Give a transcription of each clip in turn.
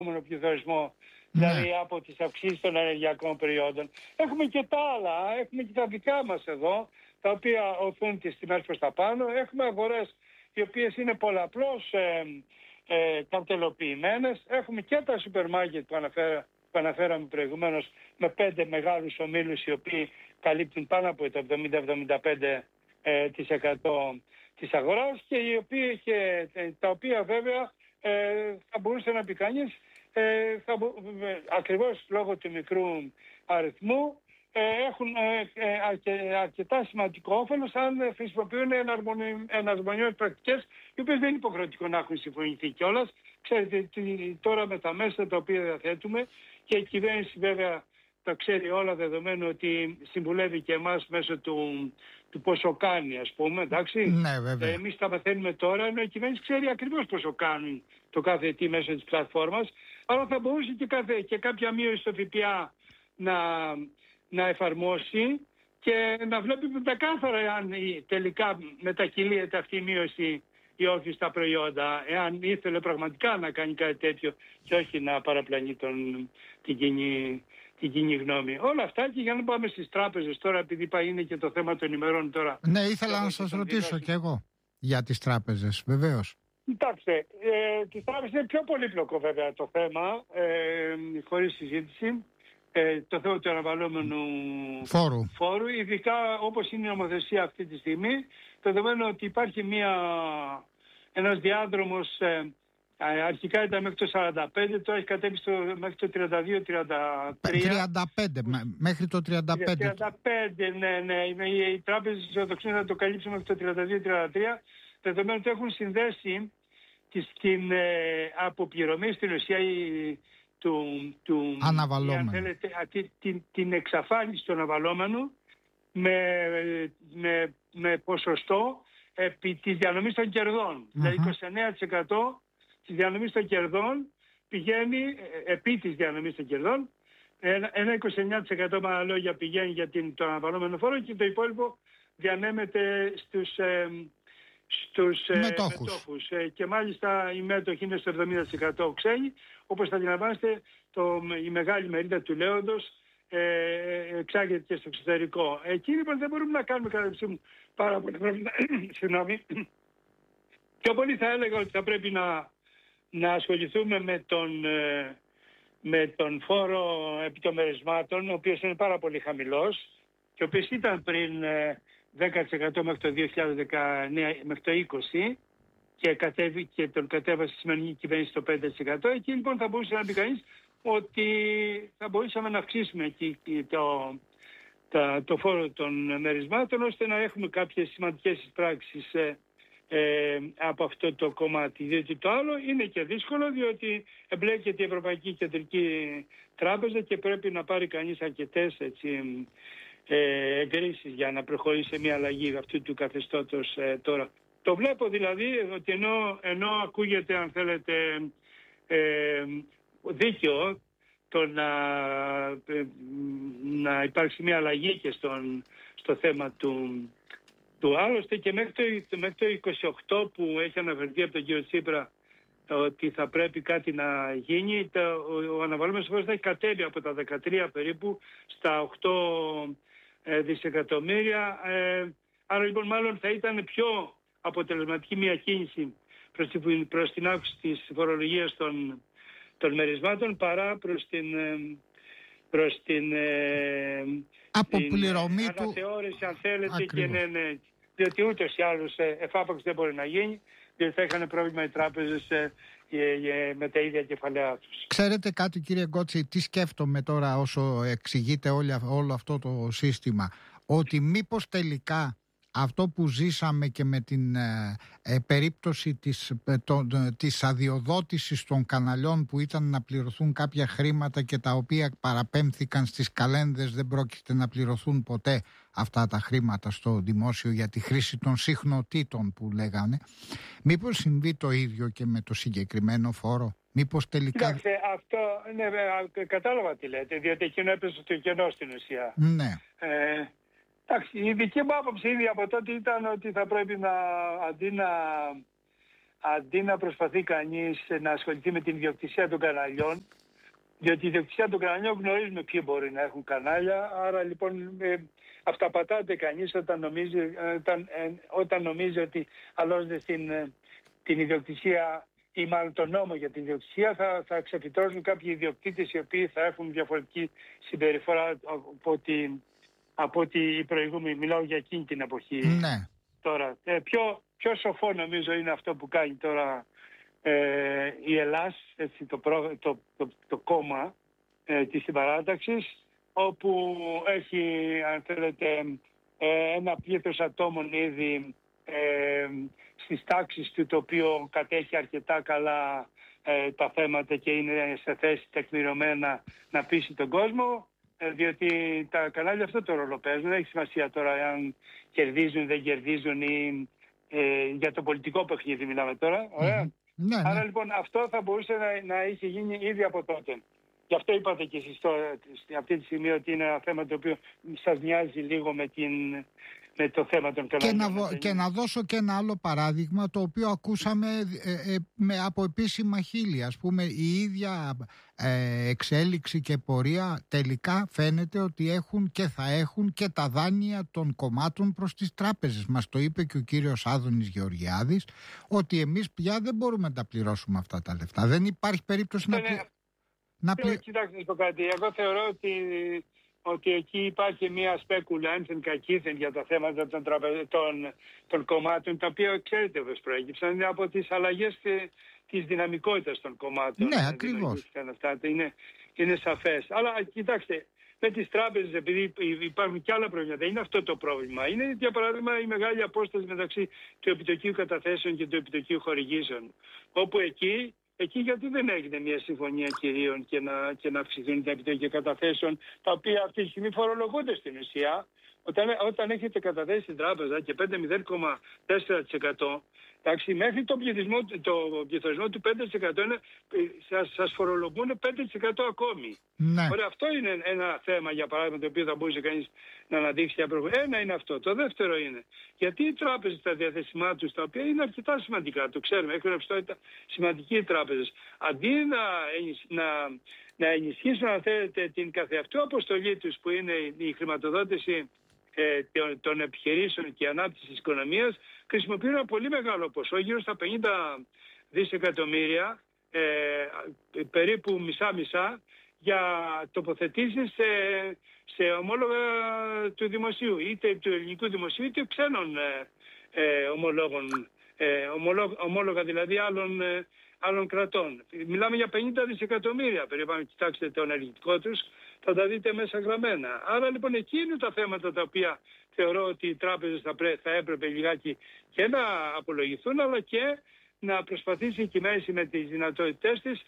πληθωρισμό, δηλαδή από τις αυξήσεις των ενεργειακών προϊόντων. Έχουμε και τα άλλα, έχουμε και τα δικά μας εδώ, τα οποία οθούν τις τιμές προς τα πάνω. Έχουμε αγορές οι οποίες είναι πολλαπλώς καρτελοποιημένες. Έχουμε και τα σούπερ μάρκετ που αναφέραμε προηγουμένως, με 5 μεγάλους ομίλους οι οποίοι καλύπτουν πάνω από το 70-75% της αγοράς και τα οποία βέβαια θα μπορούσε να πει κανείς ακριβώς λόγω του μικρού αριθμού έχουν αρκετά σημαντικό όφελος αν χρησιμοποιούν εναρμονιώδεις πρακτικές, οι οποίες δεν είναι υποχρεωτικό να έχουν συμφωνηθεί κιόλας. Ξέρετε, τώρα με τα μέσα τα οποία διαθέτουμε, και η κυβέρνηση βέβαια τα ξέρει όλα, δεδομένου ότι συμβουλεύει και εμάς μέσω του πόσο κάνει, ας πούμε, εντάξει. Ναι, βέβαια. Εμείς τα μαθαίνουμε τώρα, ενώ η κυβέρνηση ξέρει ακριβώς πόσο κάνουν το κάθε τι μέσω της πλατφόρμας. Αλλά θα μπορούσε και κάποια μείωση στο ΦΠΑ να εφαρμόσει και να βλέπει πεντακάθαρα αν τελικά μετακυλείται αυτή η μείωση ή όχι στα προϊόντα, εάν ήθελε πραγματικά να κάνει κάτι τέτοιο και όχι να παραπλανεί την κοινή γνώμη. Όλα αυτά, και για να πάμε στις τράπεζες τώρα, επειδή είναι και το θέμα των ημερών τώρα. Ναι, ήθελα να σας ρωτήσω κι εγώ για τις τράπεζες, βεβαίως. Κοιτάξτε, τις τράπεζες είναι πιο πολύπλοκο βέβαια το θέμα, χωρίς συζήτηση. Το θέμα του αναβαλλόμενου φόρου, ειδικά όπως είναι η νομοθεσία αυτή τη στιγμή, δεδομένου ότι υπάρχει ένας διάδρομος, αρχικά ήταν μέχρι το 45, τώρα έχει κατέβει μέχρι το 32-33. Μέχρι το 35. 35, ναι. Οι τράπεζες ισοδοξούν να το καλύψουν μέχρι το 32-33, δεδομένου ότι έχουν συνδέσει την αποπληρωμή στην ουσία αν θέλετε, την εξαφάνιση του αναβαλλόμενου με ποσοστό επί της διανομής των κερδών. Δηλαδή 29% της διανομής των κερδών πηγαίνει επί της διανομής των κερδών, ένα 29% με άλλα λόγια πηγαίνει για το αναβαλλόμενο φόρο και το υπόλοιπο διανέμεται στους μετόχους. Και μάλιστα οι μέτοχοι είναι στο 70% ξένοι, όπως θα αντιλαμβάνεστε η μεγάλη μερίδα του λέοντος εξάγεται και στο εξωτερικό. Εκεί λοιπόν δεν μπορούμε να κάνουμε κατά ψήμου πάρα πολύ πρόβλημα. Συγγνώμη. Πιο πολύ θα έλεγα ότι θα πρέπει να ασχοληθούμε με τον φόρο επί των μερισμάτων, ο οποίος είναι πάρα πολύ χαμηλός και ο οποίος ήταν πριν 10% μέχρι το 2019, μέχρι το 20% και τον κατέβασε η σημερινή κυβέρνηση στο 5%. Εκεί λοιπόν θα μπορούσε να πει κανείς ότι θα μπορούσαμε να αυξήσουμε εκεί το φόρο των μερισμάτων, ώστε να έχουμε κάποιες σημαντικές εισπράξεις από αυτό το κομμάτι. Διότι το άλλο είναι και δύσκολο, διότι εμπλέκεται η Ευρωπαϊκή Κεντρική Τράπεζα και πρέπει να πάρει κανείς αρκετές εγκρίσεις για να προχωρήσει σε μια αλλαγή αυτού του καθεστώτος τώρα. Το βλέπω δηλαδή ότι ενώ ακούγεται, αν θέλετε, δίκαιο το να υπάρξει μια αλλαγή και στο θέμα του άλλωστε, και μέχρι το 28 που έχει αναφερθεί από τον κύριο Τσίπρα ότι θα πρέπει κάτι να γίνει, ο αναβαλλόμενος φόρος θα έχει κατέβει από τα 13 περίπου στα 8 δισεκατομμύρια. Άρα λοιπόν μάλλον θα ήταν πιο αποτελεσματική μια κίνηση προς την αύξηση της φορολογίας των μερισμάτων παρά προς την αποπληρωμή του αναθεώρηση, αν θέλετε. Και διότι ούτως ή άλλως εφάπαξ δεν μπορεί να γίνει, διότι θα είχαν πρόβλημα οι τράπεζες με τα ίδια κεφαλαία τους. Ξέρετε κάτι, κύριε Γκότση, τι σκέφτομαι τώρα όσο εξηγείτε όλο αυτό το σύστημα? Ότι μήπως τελικά αυτό που ζήσαμε και με την περίπτωση της αδειοδότησης των καναλιών, που ήταν να πληρωθούν κάποια χρήματα και τα οποία παραπέμφθηκαν στις καλένδες, δεν πρόκειται να πληρωθούν ποτέ αυτά τα χρήματα στο δημόσιο για τη χρήση των συχνοτήτων που λέγανε. Μήπως συμβεί το ίδιο και με το συγκεκριμένο φόρο? Μήπως τελικά... Κοιτάξτε, αυτό, ναι, κατάλαβα τι λέτε, διότι εκείνο έπεσε το κενό στην ουσία. Ναι. Εντάξει, η δική μου άποψη ήδη από τότε ήταν ότι θα πρέπει αντί αντί να προσπαθεί κανείς να ασχοληθεί με την ιδιοκτησία των καναλιών, διότι η ιδιοκτησία των καναλιών γνωρίζουμε ποιοι μπορεί να έχουν κανάλια, άρα λοιπόν αυταπατάται κανείς όταν νομίζει ότι αλλάζεται την ιδιοκτησία ή μάλλον τον νόμο για την ιδιοκτησία, θα ξεφυτρώσουν κάποιοι ιδιοκτήτες οι οποίοι θα έχουν διαφορετική συμπεριφορά από ότι οι προηγούμενοι. Μιλάω για εκείνη την εποχή. Ναι. Τώρα, πιο σοφό νομίζω είναι αυτό που κάνει τώρα η Ελλάς, έτσι, το κόμμα της συμπαράταξης, όπου έχει, αν θέλετε, ένα πλήθος ατόμων ήδη στις τάξεις του, το οποίο κατέχει αρκετά καλά τα θέματα και είναι σε θέση τεκμηριωμένα να πείσει τον κόσμο, διότι τα κανάλια αυτό το ρόλο παίζουν. Δεν έχει σημασία τώρα αν κερδίζουν, δεν κερδίζουν ή για το πολιτικό παιχνίδι μιλάμε τώρα. Ωραία. Ναι, ναι. Άρα λοιπόν αυτό θα μπορούσε να είχε γίνει ήδη από τότε. Γι' αυτό είπατε και εσείς αυτή τη στιγμή ότι είναι ένα θέμα το οποίο σας μοιάζει λίγο με το θέμα των κανάλιων. Και να δώσω και ένα άλλο παράδειγμα, το οποίο ακούσαμε από επίσημα χείλη. Ας πούμε, η ίδια εξέλιξη και πορεία τελικά φαίνεται ότι έχουν και θα έχουν και τα δάνεια των κομμάτων προς τις τράπεζες. Μας το είπε και ο κύριος Άδωνης Γεωργιάδης, ότι εμείς πια δεν μπορούμε να τα πληρώσουμε αυτά τα λεφτά. Δεν υπάρχει περίπτωση Κοιτάξτε να πω κάτι. Εγώ θεωρώ ότι εκεί υπάρχει μια σπέκουλα ένθεν κακήθεν για τα θέματα των κομμάτων, τα οποία ξέρετε πώς προέκυψαν από τις αλλαγές της δυναμικότητας των κομμάτων. Ναι, ακριβώς. Είναι σαφές. Αλλά κοιτάξτε, με τις τράπεζες, επειδή υπάρχουν και άλλα προβλήματα, δεν είναι αυτό το πρόβλημα. Είναι, για παράδειγμα, η μεγάλη απόσταση μεταξύ του επιτοκίου καταθέσεων και του επιτοκίου χορηγήσεων. Όπου εκεί γιατί δεν έγινε μια συμφωνία κυρίων και να αυξηθούν τα επιτόκια καταθέσεων, τα οποία αυτή τη στιγμή φορολογούνται στην ουσία. Όταν έχετε καταθέσει στην τράπεζα και 5,04%, εντάξει, μέχρι το πληθωρισμό του 5% σας φορολογούν 5% ακόμη. Ναι. Ωραία, αυτό είναι ένα θέμα, για παράδειγμα, το οποίο θα μπορούσε κανείς να αναδείξει. Ένα είναι αυτό. Το δεύτερο είναι γιατί οι τράπεζες στα διαθέσιμά τους, τα οποία είναι αρκετά σημαντικά, το ξέρουμε, έχουν ρευστότητα σημαντικοί οι τράπεζες, αντί να ενισχύσουν, αν θέλετε, την καθεαυτού αποστολή τους, που είναι η χρηματοδότηση των επιχειρήσεων και ανάπτυξης της οικονομίας, χρησιμοποιούν ένα πολύ μεγάλο ποσό, γύρω στα 50 δισεκατομμύρια, περίπου μισά-μισά, για τοποθετήσεις σε ομόλογα του δημοσίου, είτε του ελληνικού δημοσίου είτε ξένων ομολόγων, ομόλογα δηλαδή άλλων κρατών. Μιλάμε για 50 δισεκατομμύρια περίπου. Αν κοιτάξετε το ενεργητικό τους, θα τα δείτε μέσα γραμμένα. Άρα λοιπόν εκεί είναι τα θέματα τα οποία θεωρώ ότι οι τράπεζες θα έπρεπε λιγάκι και να απολογηθούν, αλλά και να προσπαθήσει η κυβέρνηση με τις δυνατότητές της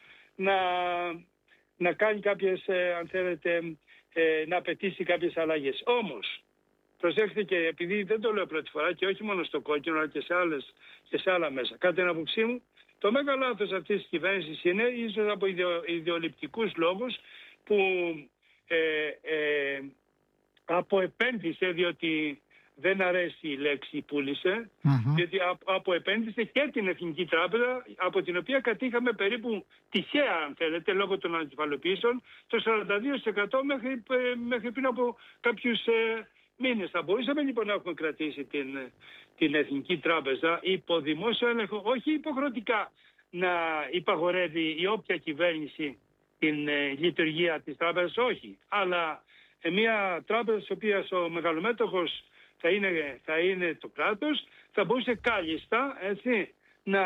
να κάνει κάποιες, αν θέλετε, να απαιτήσει κάποιες αλλαγές. Όμως, προσέξτε, και επειδή δεν το λέω πρώτη φορά και όχι μόνο στο κόκκινο, αλλά και σε άλλα μέσα, κατά την άποψή μου, το μέγα λάθος αυτής της κυβέρνησης είναι, ίσως από ιδεολειπτικούς λόγους, που αποεπένδυσε, διότι δεν αρέσει η λέξη πούλησε, διότι αποεπένδυσε και την Εθνική Τράπεζα, από την οποία κατήχαμε περίπου τυχαία, αν θέλετε, λόγω των αντιφαλοποιήσεων, το 42% μέχρι πριν από κάποιους μήνες. Θα μπορούσαμε λοιπόν να έχουμε κρατήσει την Εθνική Τράπεζα υπό δημόσιο έλεγχο, όχι υποχρεωτικά να υπαγορεύει η όποια κυβέρνηση την λειτουργία της τράπεζας, όχι. Αλλά μια τράπεζα της οποίας ο μεγαλομέτωχος θα είναι το κράτος, θα μπορούσε κάλλιστα, έτσι,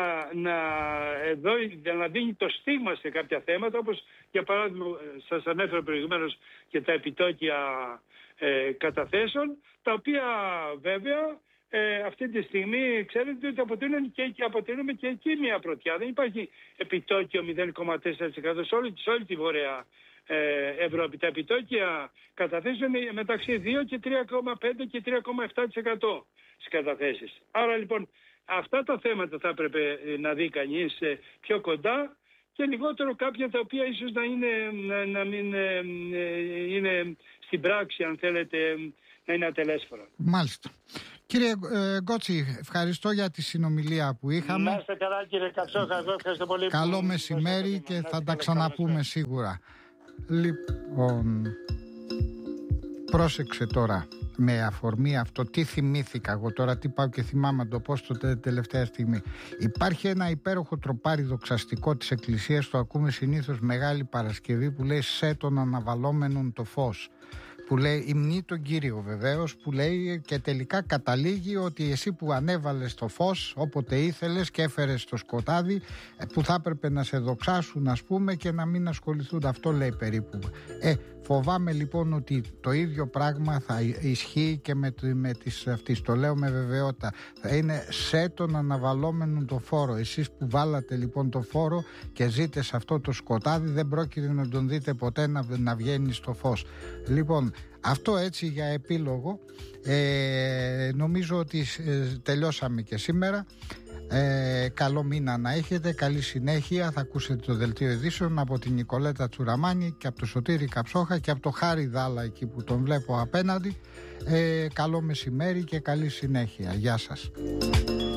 να δίνει το στίγμα σε κάποια θέματα, όπως για παράδειγμα σας ανέφερα προηγουμένως και τα επιτόκια καταθέσεων, τα οποία βέβαια αυτή τη στιγμή ξέρετε ότι αποτελούμε και εκεί μια πρωτιά. Δεν υπάρχει επιτόκιο 0,4% σε όλη τη Βόρεια Ευρώπη. Τα επιτόκια καταθέσεων μεταξύ 2 και 3,5 και 3,7% στις καταθέσεις. Άρα λοιπόν αυτά τα θέματα θα έπρεπε να δει κανείς πιο κοντά και λιγότερο κάποια τα οποία ίσως να μην είναι στην πράξη, αν θέλετε, να είναι ατελέσφορα. Μάλιστα. Κύριε Γκότση, ευχαριστώ για τη συνομιλία που είχαμε. Να είστε καλά, κύριε Καψόχα, εγώ ευχαριστώ πολύ. Καλό μεσημέρι και θα τα ξαναπούμε σίγουρα. Λοιπόν, πρόσεξε τώρα. Με αφορμή αυτό, τι θυμήθηκα εγώ τώρα, τι πάω και θυμάμαι το πω τελευταία στιγμή. Υπάρχει ένα υπέροχο τροπάρι δοξαστικό της Εκκλησίας, το ακούμε συνήθως Μεγάλη Παρασκευή, που λέει «Σε τον αναβαλόμενον το φως». Που λέει, υμνεί τον Κύριο βεβαίως, που λέει και τελικά καταλήγει ότι εσύ που ανέβαλες το φως όποτε ήθελες και έφερες το σκοτάδι, που θα έπρεπε να σε δοξάσουν, ας πούμε, και να μην ασχοληθούν. Αυτό λέει περίπου. Φοβάμαι λοιπόν ότι το ίδιο πράγμα θα ισχύει και με τις αυτής. Το λέω με βεβαιότητα. Θα είναι «σε τον αναβαλόμενον το φόρο». Εσείς που βάλατε λοιπόν το φόρο και ζείτε σε αυτό το σκοτάδι, δεν πρόκειται να τον δείτε ποτέ να βγαίνει στο φως. Λοιπόν, αυτό έτσι για επίλογο. Νομίζω ότι τελειώσαμε και σήμερα. Καλό μήνα να έχετε, καλή συνέχεια. Θα ακούσετε το δελτίο ειδήσεων από την Νικολέτα Τσουραμάνη και από το Σωτήρη Καψόχα και από το Χάρη Δάλα, εκεί που τον βλέπω απέναντι. Καλό μεσημέρι και καλή συνέχεια. Γεια σας.